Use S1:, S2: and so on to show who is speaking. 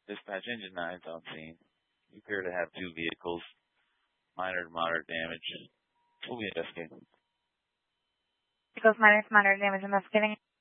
S1: Dispatch engine 9's on scene. You appear to have two vehicles, minor to moderate damage. We'll be investigating.
S2: Vehicles minor to moderate damage investigating.